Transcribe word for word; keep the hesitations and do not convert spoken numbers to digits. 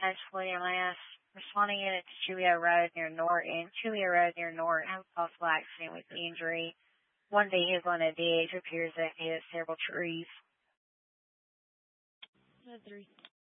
ten twenty M I S. Responding unit to Julia Road near Norton. Julia Road near Norton. Possible accident with injury. One vehicle on a ditch appears that hit several trees. Three.